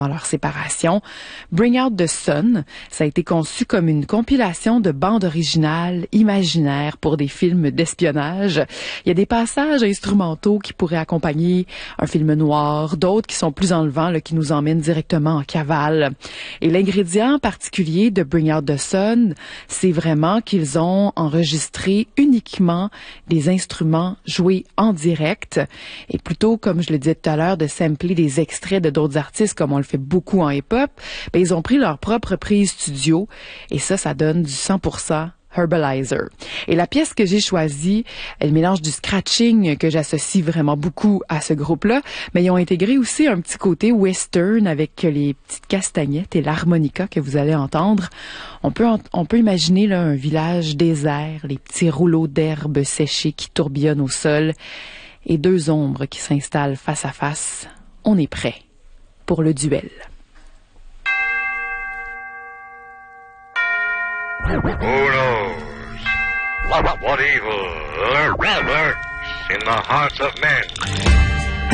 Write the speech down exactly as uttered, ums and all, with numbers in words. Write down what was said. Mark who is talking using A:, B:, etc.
A: dans leur séparation. Bring Out the Sun, ça a été conçu comme une compilation de bandes originales imaginaires pour des films d'espionnage. Il y a des passages instrumentaux qui pourraient accompagner un film noir, d'autres qui sont plus enlevants, là, qui nous emmènent directement en cavale. Et l'ingrédient particulier de Bring Out the Sun, c'est vraiment qu'ils ont enregistré uniquement des instruments joués en direct et plutôt, comme je le disais tout à l'heure, de sampler des extraits de d'autres artistes comme on le fait beaucoup en hip-hop, ben ils ont pris leur propre prise studio et ça, ça donne du cent pour cent Herbalizer. Et la pièce que j'ai choisie, elle mélange du scratching que j'associe vraiment beaucoup à ce groupe-là, mais ils ont intégré aussi un petit côté western avec les petites castagnettes et l'harmonica que vous allez entendre. On peut, on peut imaginer là, un village désert, les petits rouleaux d'herbe séchés qui tourbillonnent au sol et deux ombres qui s'installent face à face. On est prêt pour le duel.
B: Who knows what, what evil lurks in the hearts of men?